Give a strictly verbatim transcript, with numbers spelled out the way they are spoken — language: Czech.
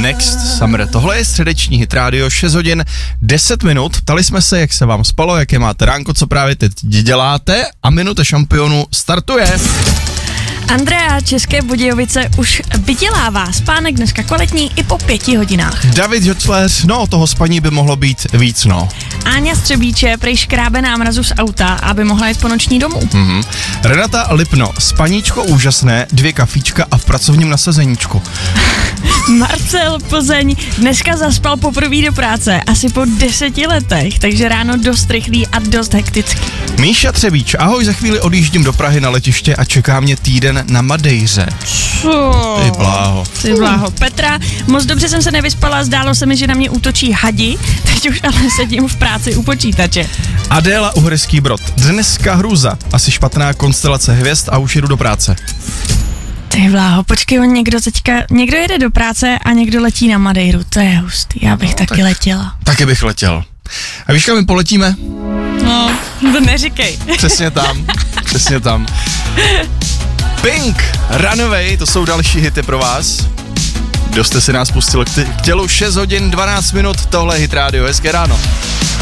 Next Summer. Tohle je středeční Hit Radio, šest hodin deset minut. Ptali jsme se, jak se vám spalo, jaké máte ránko, co právě teď děláte a minuta šampionu startuje. Andrea České Budějovice už vydělává. Spánek dneska kvalitní i po pěti hodinách. David Hotler, no toho spaní by mohlo být víc, no. Áňa Střebíče prej škrábe námrazu z auta, aby mohla jít po noční domů. Mm-hmm. Renata Lipno, spaníčko úžasné, dvě kafíčka a v pracovním nasazeníčku. Marcel Plzeň dneska zaspal poprvé do práce, asi po deseti letech, takže ráno dost rychlý a dost hektický. Míša Třebíč, ahoj, za chvíli odjíždím do Prahy na letiště a čeká mě týden na Madejře. Co? Ty bláho. Ty bláho. Petra, moc dobře jsem se nevyspala, zdálo se mi, že na mě útočí hadi, teď už ale sedím v práci u počítače. Adéla Uherský Brod, dneska hrůza, asi špatná konstelace hvězd a už jedu do práce. Ty bláho, počkej, on někdo teďka, někdo jede do práce a někdo letí na Madejru, to je hustý, já bych no, taky tak, letěla. Taky bych letěl. A víš, kam my poletíme? No, to neříkej. Přesně tam, přesně tam. Pink, Runaway, to jsou další hity pro vás. Kdo jste si nás pustil k tělu, šest hodin dvanáct minut, tohle je Hit Radio, hezké ráno.